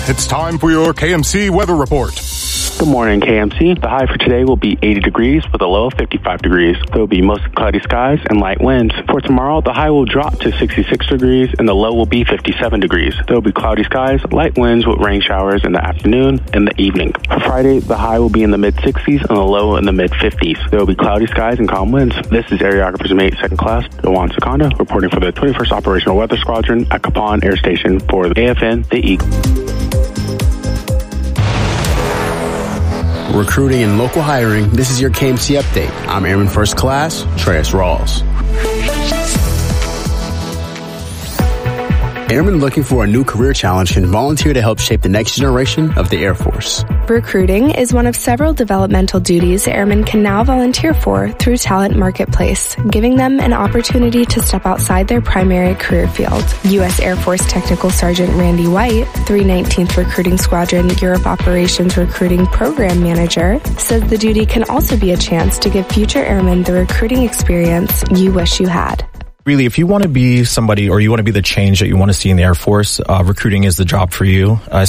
It's time for your KMC weather report. Good morning, KMC. The high for today will be 80 degrees with a low of 55 degrees. There will be mostly cloudy skies and light winds. For tomorrow, the high will drop to 66 degrees and the low will be 57 degrees. There will be cloudy skies, light winds with rain showers in the afternoon and the evening. For Friday, the high will be in the mid-60s and the low in the mid-50s. There will be cloudy skies and calm winds. This is Areographer's Mate, Second Class, Dewan Seconda, reporting for the 21st Operational Weather Squadron at Capon Air Station for the AFN, the Eagle. Recruiting and local hiring, this is your KMC update. I'm Airman First Class, Treyas Rawls. Airmen looking for a new career challenge can volunteer to help shape the next generation of the Air Force. Recruiting is one of several developmental duties airmen can now volunteer for through Talent Marketplace, giving them an opportunity to step outside their primary career field. U.S. Air Force Technical Sergeant Randy White, 319th Recruiting Squadron Europe Operations Recruiting Program Manager, says the duty can also be a chance to give future airmen the recruiting experience you wish you had. Really, if you want to be somebody or you want to be the change that you want to see in the Air Force, recruiting is the job for you.